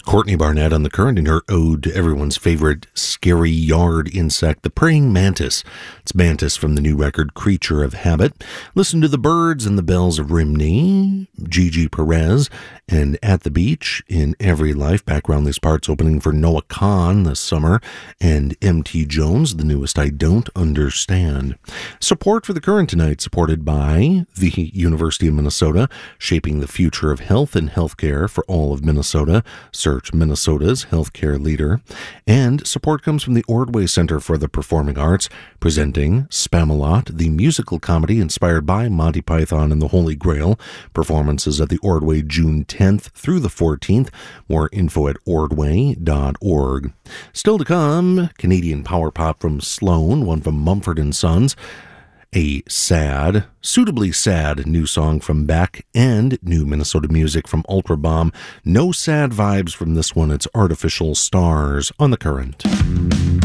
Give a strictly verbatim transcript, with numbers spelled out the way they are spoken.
Courtney Barnett on The Current in her ode to everyone's favorite scary yard insect, the praying mantis. It's Mantis from the new record Creature of Habit. Listen to The Birds and the Bells of Rimney, Gigi Perez, and At the Beach in Every Life. Back around these parts, opening for Noah Kahan this summer, and M T Jones, the newest I Don't Understand. Support for The Current tonight, supported by the University of Minnesota, shaping the future of health and healthcare for all of Minnesota. Search Minnesota's healthcare leader. And support comes from the Ordway Center for the Performing Arts, presenting Spamalot, the musical comedy inspired by Monty Python and the Holy Grail. Performances at the Ordway June tenth through the fourteenth. More info at ordway dot org. Still to come, Canadian power pop from Sloan, one from Mumford and Sons. A sad, suitably sad new song from Beck, and new Minnesota music from Ultra Bomb. No sad vibes from this one. It's Artificial Stars on The Current.